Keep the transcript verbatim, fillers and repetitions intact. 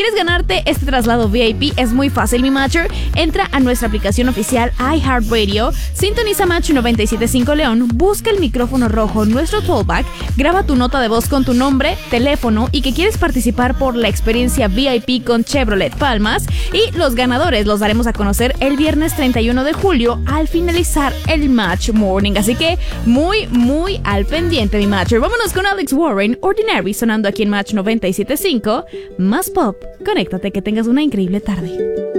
¿Quieres ganarte este traslado V I P? Es muy fácil, mi matcher. Entra a nuestra aplicación oficial iHeartRadio, sintoniza Match noventa y siete punto cinco León, busca el micrófono rojo, nuestro tollback, graba tu nota de voz con tu nombre, teléfono y que quieres participar por la experiencia V I P con Chevrolet Palmas, y los ganadores los daremos a conocer el viernes treinta y uno de julio al finalizar el Match Morning. Así que muy, muy al pendiente, mi matcher. Vámonos con Alex Warren, Ordinary, sonando aquí en Match noventa y siete punto cinco. Más pop. Conéctate, que tengas una increíble tarde.